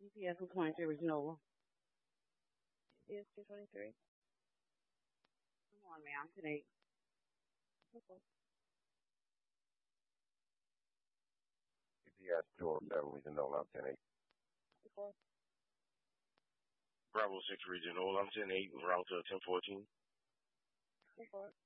GPS 223 Regional. Is 223. Come on, ma'am. Today. Okay. GPS 207 Regional, I'm 10-8. Before. Bravo 6 Regional, I'm 10-8, route to 1014. Before.